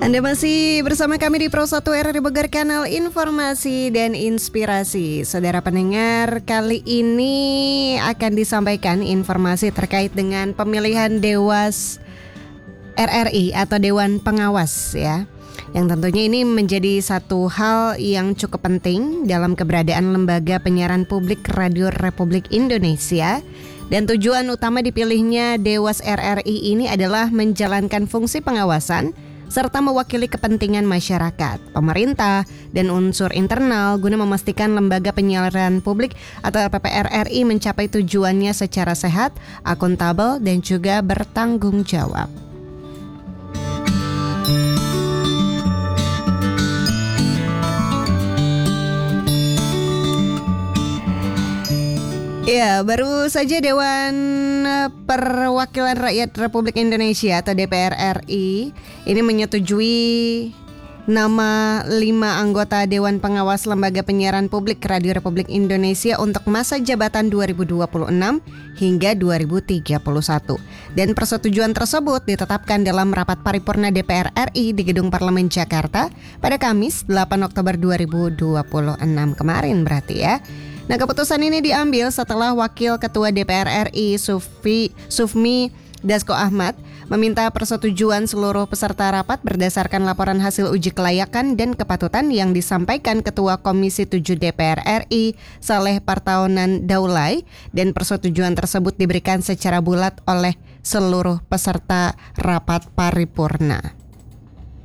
Anda masih bersama kami di Pro 1 RRI Bogor, kanal informasi dan inspirasi. Saudara pendengar, kali ini akan disampaikan informasi terkait dengan pemilihan Dewas RRI atau Dewan Pengawas ya. Yang tentunya ini menjadi satu hal yang cukup penting dalam keberadaan lembaga penyiaran publik Radio Republik Indonesia. Dan tujuan utama dipilihnya Dewas RRI ini adalah menjalankan fungsi pengawasan serta mewakili kepentingan masyarakat, pemerintah, dan unsur internal guna memastikan lembaga penyiaran publik atau LPP RRI mencapai tujuannya secara sehat, akuntabel, dan juga bertanggung jawab. Ya, baru saja Dewan Perwakilan Rakyat Republik Indonesia atau DPR RI ini menyetujui nama 5 anggota Dewan Pengawas Lembaga Penyiaran Publik Radio Republik Indonesia untuk masa jabatan 2026 hingga 2031. Dan persetujuan tersebut ditetapkan dalam rapat paripurna DPR RI di Gedung Parlemen Jakarta pada Kamis 8 Oktober 2026 kemarin berarti ya. Nah, keputusan ini diambil setelah Wakil Ketua DPR RI Sufmi Dasko Ahmad meminta persetujuan seluruh peserta rapat berdasarkan laporan hasil uji kelayakan dan kepatutan yang disampaikan Ketua Komisi 7 DPR RI Saleh Partaunan Daulay, dan persetujuan tersebut diberikan secara bulat oleh seluruh peserta rapat paripurna.